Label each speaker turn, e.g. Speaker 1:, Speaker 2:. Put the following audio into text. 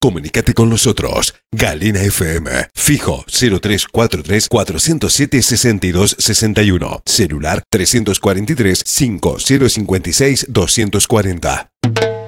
Speaker 1: Comunícate con nosotros. Galena FM. Fijo 0343 407 6261. Celular 343 5056 240.